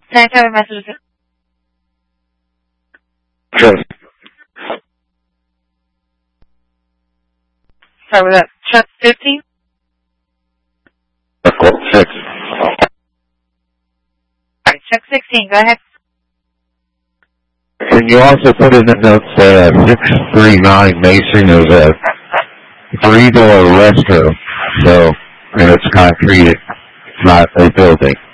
Can I have a message? Sure. Sorry, was that truck 15? Truck 6. Alright, truck 16, go ahead. Can you also put in the notes 639 Mason is a 3-door restroom, so, and it's concrete, it's not a building.